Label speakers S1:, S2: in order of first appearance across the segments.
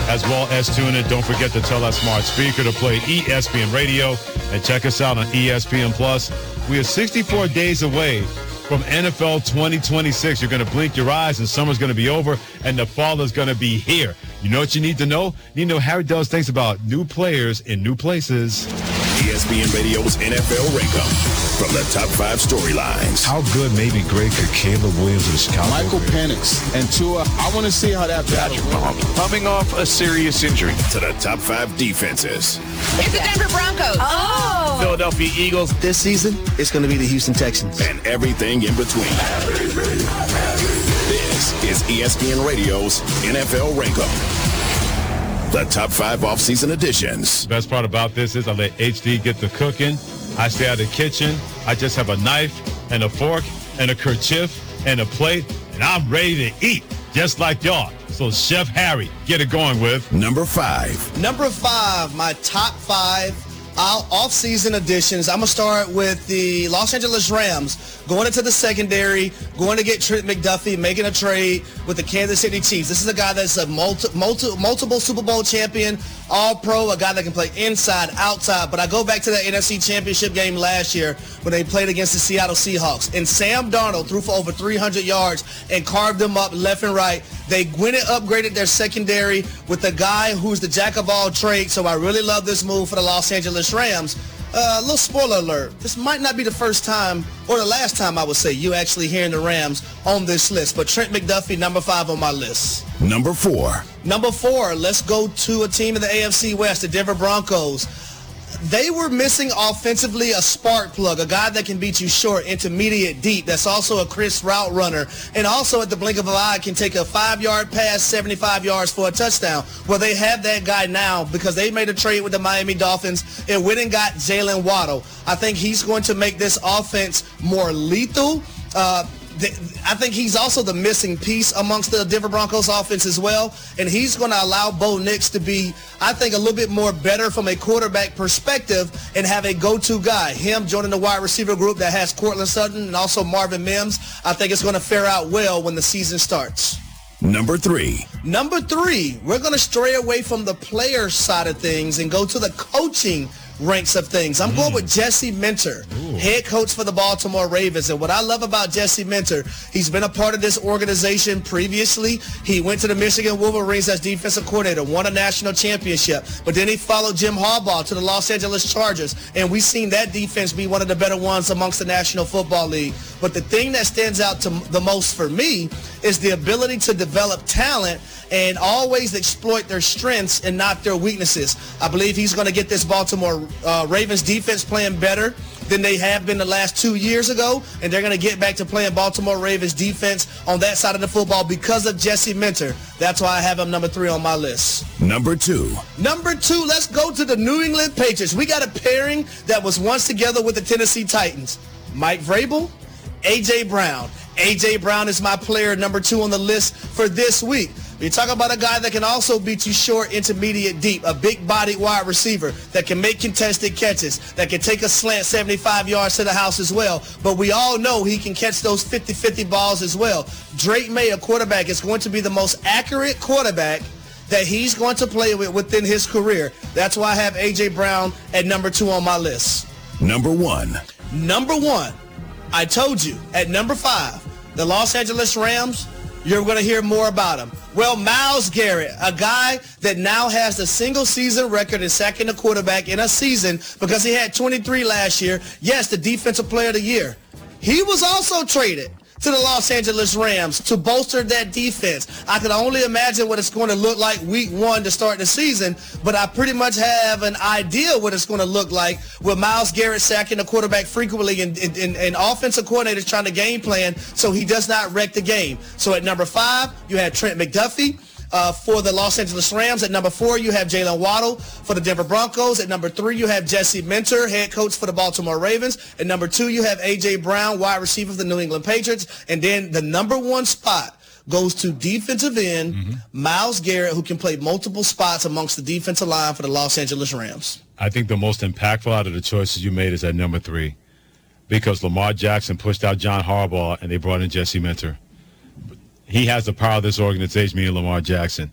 S1: as well as tune in. Don't forget to tell that smart speaker to play ESPN Radio and check us out on ESPN Plus. We are 64 days away from NFL 2026. You're going to blink your eyes and summer's going to be over and the fall is going to be here. You know what you need to know? You need to know Harry does things about new players in new places.
S2: ESPN Radio's NFL Rankum. From the top 5 storylines.
S3: How good, maybe great, could Caleb Williams of the Chicago
S4: Michael Penix and Tua. I want to see how that
S2: Patrick Mahomes
S5: coming off a serious injury.
S2: To the top 5 defenses.
S6: It's the Denver Broncos. Oh!
S5: Philadelphia Eagles.
S7: This season, it's going to be the Houston Texans.
S2: And everything in between. This is ESPN Radio's NFL Rankum. The top 5 off-season editions.
S1: The best part about this is I let HD get the cooking. I stay out of the kitchen. I just have a knife and a fork and a kerchief and a plate, and I'm ready to eat, just like y'all. So Chef Harry, get it going with
S2: number 5.
S7: Number 5, my top 5 off-season additions. I'm going to start with the Los Angeles Rams going into the secondary, going to get Trent McDuffie, making a trade with the Kansas City Chiefs. This is a guy that's a multiple Super Bowl champion, all-pro, a guy that can play inside, outside. But I go back to that NFC Championship game last year when they played against the Seattle Seahawks. And Sam Darnold threw for over 300 yards and carved them up left and right. They went and upgraded their secondary with a guy who's the jack of all trades. So I really love this move for the Los Angeles Rams. Little spoiler alert. This might not be the first time or the last time, I would say, you actually hearing the Rams on this list. But Trent McDuffie, number 5 on my list.
S2: Number 4.
S7: Number 4, let's go to a team in the AFC West, the Denver Broncos. They were missing offensively a spark plug, a guy that can beat you short, intermediate, deep. That's also a crisp route runner. And also at the blink of an eye can take a 5-yard pass, 75 yards for a touchdown. Well, they have that guy now because they made a trade with the Miami Dolphins and went and got Jalen Waddle. I think he's going to make this offense more lethal. I think he's also the missing piece amongst the Denver Broncos offense as well, and he's going to allow Bo Nix to be, I think, a little bit more better from a quarterback perspective and have a go-to guy. Him joining the wide receiver group that has Cortland Sutton and also Marvin Mims. I think it's going to fare out well when the season starts.
S2: Number 3.
S7: Number 3, we're going to stray away from the player side of things and go to the coaching ranks of things. I'm going with Jesse Minter, head coach for the Baltimore Ravens. And what I love about Jesse Minter, he's been a part of this organization previously. He went to the Michigan Wolverines as defensive coordinator, won a national championship, but then he followed Jim Harbaugh to the Los Angeles Chargers, and we've seen that defense be one of the better ones amongst the National Football League. But the thing that stands out to the most for me is the ability to develop talent and always exploit their strengths and not their weaknesses. I believe he's going to get this Baltimore Ravens defense playing better than they have been the last 2 years ago, and they're going to get back to playing Baltimore Ravens defense on that side of the football because of Jesse Minter. That's why I have him number 3 on my list.
S2: Number 2.
S7: Number 2, let's go to the New England Patriots. We got a pairing that was once together with the Tennessee Titans. Mike Vrabel, A.J. Brown. A.J. Brown is my player number 2 on the list for this week. You talk about a guy that can also beat you short, intermediate, deep, a big-bodied wide receiver that can make contested catches, that can take a slant 75 yards to the house as well. But we all know he can catch those 50-50 balls as well. Drake May, a quarterback, is going to be the most accurate quarterback that he's going to play with within his career. That's why I have A.J. Brown at number 2 on my list.
S2: Number 1.
S7: Number 1, I told you, at number 5, the Los Angeles Rams. You're going to hear more about him. Well, Myles Garrett, a guy that now has the single-season record in sacking a quarterback in a season because he had 23 last year. Yes, the Defensive Player of the Year. He was also traded to the Los Angeles Rams to bolster that defense. I can only imagine what it's going to look like week 1 to start the season, but I pretty much have an idea what it's going to look like with Myles Garrett sacking the quarterback frequently and offensive coordinators trying to game plan so he does not wreck the game. So at number 5, you have Trent McDuffie. For the Los Angeles Rams. At number 4, you have Jalen Waddle for the Denver Broncos. At number 3, you have Jesse Minter, head coach for the Baltimore Ravens. At number 2, you have A.J. Brown, wide receiver for the New England Patriots. And then the number 1 spot goes to defensive end, Myles Garrett, who can play multiple spots amongst the defensive line for the Los Angeles Rams.
S1: I think the most impactful out of the choices you made is at number 3 because Lamar Jackson pushed out John Harbaugh and they brought in Jesse Minter. He has the power of this organization, meaning Lamar Jackson.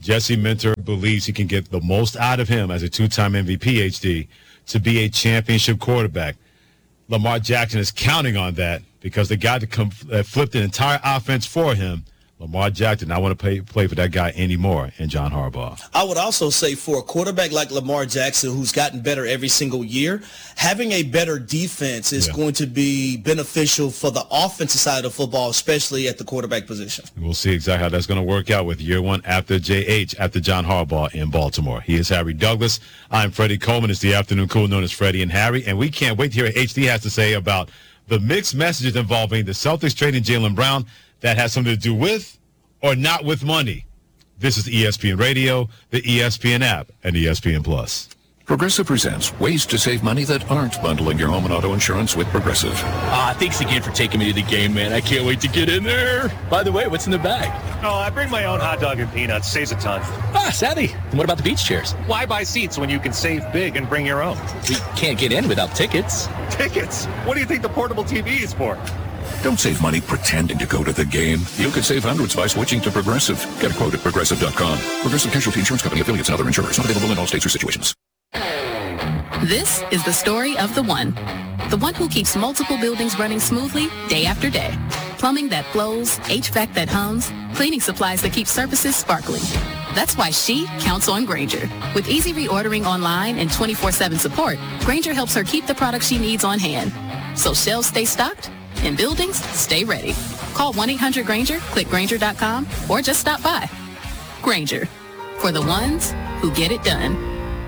S1: Jesse Minter believes he can get the most out of him as a two-time MVP, HD, to be a championship quarterback. Lamar Jackson is counting on that because the guy that flipped the entire offense for him, Lamar Jackson, I want to play for that guy anymore, and John Harbaugh.
S7: I would also say for a quarterback like Lamar Jackson, who's gotten better every single year, having a better defense is going to be beneficial for the offensive side of football, especially at the quarterback position.
S1: We'll see exactly how that's going to work out with year one after John Harbaugh in Baltimore. He is Harry Douglas. I'm Freddie Coleman. It's the Afternoon Cool known as Freddie and Harry, and we can't wait to hear what HD has to say about the mixed messages involving the Celtics trading Jaylen Brown that has something to do with or not with money. This is ESPN Radio, the ESPN app, and ESPN Plus.
S8: Progressive presents ways to save money that aren't bundling your home and auto insurance with Progressive.
S5: Thanks again for taking me to the game, man. I can't wait to get in there. By the way, what's in the bag?
S9: Oh, I bring my own hot dog and peanuts. Saves a ton.
S5: Savvy. And what about the beach chairs?
S9: Why buy seats when you can save big and bring your own?
S5: We can't get in without tickets.
S9: Tickets? What do you think the portable TV is for?
S8: Don't save money pretending to go to the game. You could save hundreds by switching to Progressive. Get a quote at Progressive.com. Progressive Casualty Insurance Company, affiliates, and other insurers. Not available in all states or situations.
S10: This is the story of the one who keeps multiple buildings running smoothly day after day. Plumbing that flows, HVAC that hums, cleaning supplies that keep surfaces sparkling. That's why she counts on Grainger. With easy reordering online and 24/7 support, Grainger helps her keep the products she needs on hand. So shelves stay stocked and buildings stay ready. Call 1-800-GRAINGER, click Grainger.com, or just stop by. Grainger, for the ones who get it done.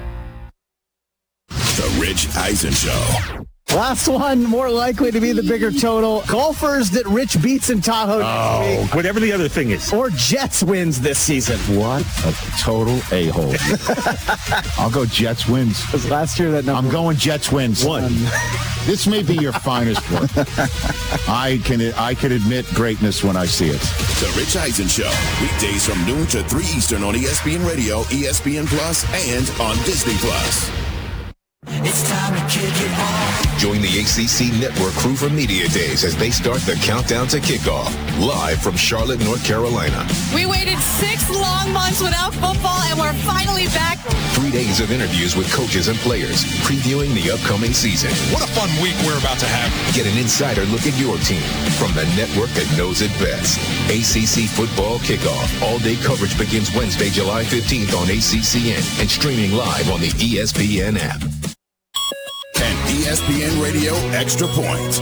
S2: The Rich Eisen Show.
S11: Last one, more likely to be the bigger total. Golfers that Rich beats in Tahoe next week.
S9: Whatever the other thing is.
S11: Or Jets wins this season.
S12: What a total a-hole. I'll go Jets wins.
S11: Because last year that number...
S12: I'm going Jets wins.
S11: One.
S12: This may be your finest work. I can admit greatness when I see it.
S2: The Rich Eisen Show. Weekdays from noon to 3 Eastern on ESPN Radio, ESPN Plus, and on Disney Plus.
S13: It's time to kick it off.
S14: Join the ACC Network crew for Media Days as they start the countdown to kickoff. Live from Charlotte, North Carolina.
S6: We waited 6 long months without football, and we're finally back.
S14: 3 days of interviews with coaches and players, previewing the upcoming season.
S15: What a fun week we're about to have.
S14: Get an insider look at your team from the network that knows it best. ACC Football Kickoff. All-day coverage begins Wednesday, July 15th on ACCN and streaming live on the ESPN app.
S2: And ESPN Radio Extra Point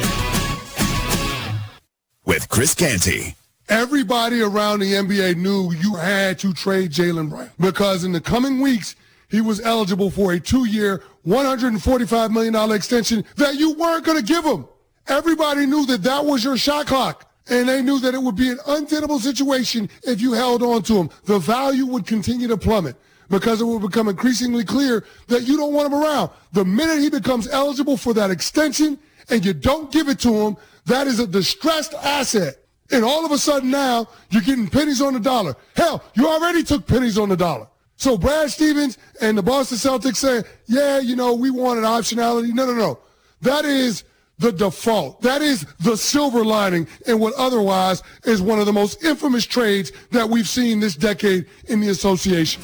S2: with Chris Canty.
S16: Everybody around the NBA knew you had to trade Jaylen Brown because in the coming weeks, he was eligible for a 2-year, $145 million extension that you weren't going to give him. Everybody knew that was your shot clock, and they knew that it would be an untenable situation if you held on to him. The value would continue to plummet, because it will become increasingly clear that you don't want him around. The minute he becomes eligible for that extension and you don't give it to him, that is a distressed asset. And all of a sudden now, you're getting pennies on the dollar. Hell, you already took pennies on the dollar. So Brad Stevens and the Boston Celtics saying, yeah, we wanted optionality. No. That is the default. That is the silver lining in what otherwise is one of the most infamous trades that we've seen this decade in the association.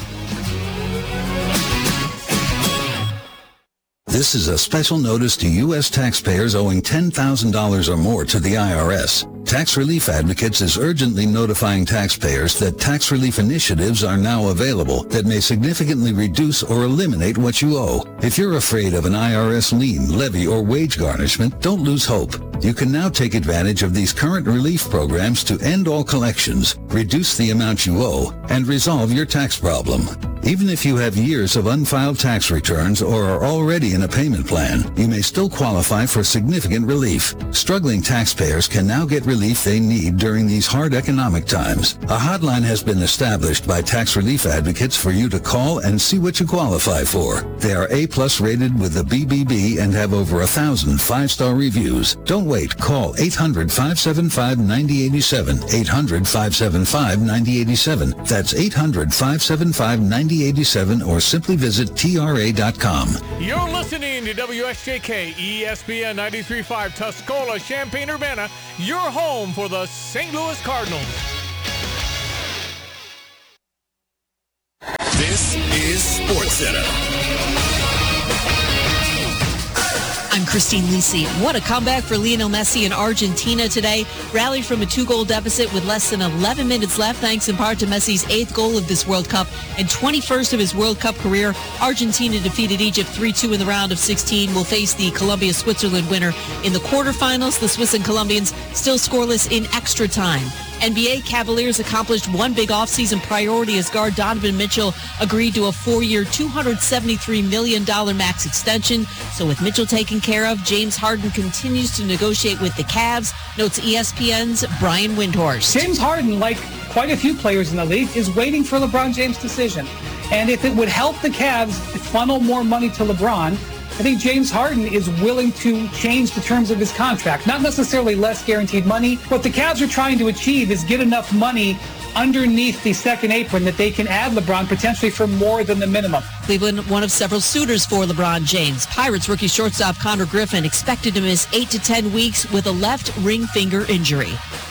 S17: This is a special notice to U.S. taxpayers owing $10,000 or more to the IRS. Tax Relief Advocates is urgently notifying taxpayers that tax relief initiatives are now available that may significantly reduce or eliminate what you owe. If you're afraid of an IRS lien, levy, or wage garnishment, don't lose hope. You can now take advantage of these current relief programs to end all collections, reduce the amount you owe, and resolve your tax problem. Even if you have years of unfiled tax returns or are already in a payment plan, you may still qualify for significant relief. Struggling taxpayers can now get relief they need during these hard economic times. A hotline has been established by Tax Relief Advocates for you to call and see what you qualify for. They are A+ rated with the BBB and have over 1,000 5-star reviews. Don't wait. Call 800-575-9087. 800-575-9087. That's 800-575-9087 or simply visit TRA.com.
S18: You're listening to WSJK ESPN 93.5 Tuscola, Champaign-Urbana, your home for the St. Louis Cardinals.
S2: This is SportsCenter.
S19: I'm Christine Lisi. What a comeback for Lionel Messi in Argentina today. Rallied from a 2-goal deficit with less than 11 minutes left, thanks in part to Messi's 8th goal of this World Cup and 21st of his World Cup career. Argentina defeated Egypt 3-2 in the round of 16. Will face the Colombia-Switzerland winner in the quarterfinals. The Swiss and Colombians still scoreless in extra time. NBA Cavaliers accomplished one big offseason priority as guard Donovan Mitchell agreed to a 4-year, $273 million max extension. So with Mitchell taken care of, James Harden continues to negotiate with the Cavs, notes ESPN's Brian Windhorst.
S20: James Harden, like quite a few players in the league, is waiting for LeBron James' decision. And if it would help the Cavs funnel more money to LeBron, I think James Harden is willing to change the terms of his contract. Not necessarily less guaranteed money. What the Cavs are trying to achieve is get enough money underneath the second apron that they can add LeBron potentially for more than the minimum.
S19: Cleveland, one of several suitors for LeBron James. Pirates rookie shortstop Connor Griffin expected to miss 8 to 10 weeks with a left ring finger injury.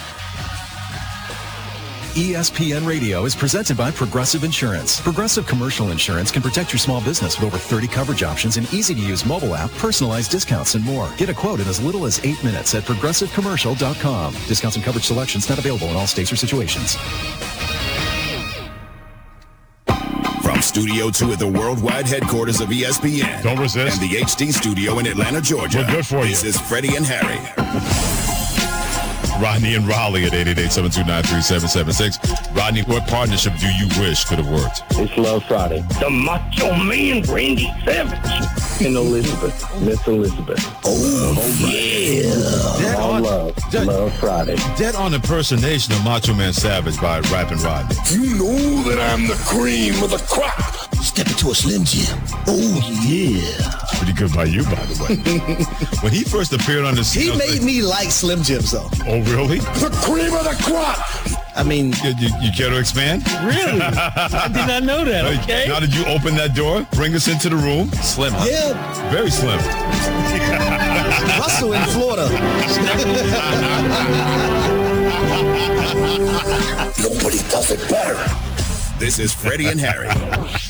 S21: ESPN Radio is presented by Progressive Insurance. Progressive Commercial Insurance can protect your small business with over 30 coverage options and easy-to-use mobile app, personalized discounts, and more. Get a quote in as little as 8 minutes at progressivecommercial.com. Discounts and coverage selections not available in all states or situations.
S2: From Studio 2 at the worldwide headquarters of ESPN.
S1: Don't resist.
S2: And the HD studio in Atlanta, Georgia.
S1: We're good for you.
S2: This is Freddie and Harry.
S1: Rodney and Raleigh at 888-729-3776. Rodney, what partnership do you wish could have worked?
S22: It's Love Friday. The Macho Man, Randy Savage. And Elizabeth. Miss Elizabeth.
S1: Oh yeah.
S22: Love Friday.
S1: Dead on impersonation of Macho Man Savage by Rappin' Rodney.
S22: You know that I'm the cream of the crop.
S13: Step into a Slim Jim. Oh, yeah.
S1: Pretty good by you, by the way. When he first appeared on the scene,
S7: he made me like Slim Jims, though.
S1: Oh, really?
S22: The cream of the crop.
S7: I mean,
S1: you care to expand?
S20: Really? I did not know that. Okay.
S1: Now did you open that door? Bring us into the room? Slim. Huh?
S7: Yeah.
S1: Very slim.
S7: Russell in Florida.
S22: Nobody does it better.
S2: This is Freddie and Harry.